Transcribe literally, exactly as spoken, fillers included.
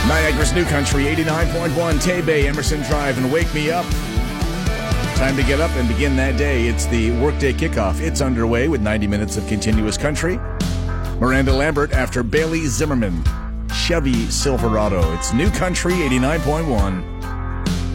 Niagara's New Country, eighty-nine point one, Tay Bay, Emerson Drive, and Wake Me Up. Time to get up and begin that day. It's the workday kickoff. It's underway with ninety minutes of continuous country. Miranda Lambert after Bailey Zimmerman, Chevy Silverado. It's New Country, eighty-nine point one.